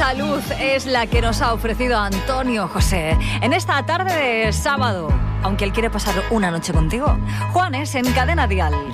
salud es la que nos ha ofrecido Antonio José en esta tarde de sábado, aunque él quiere pasar una noche contigo. Juanes en Cadena Dial.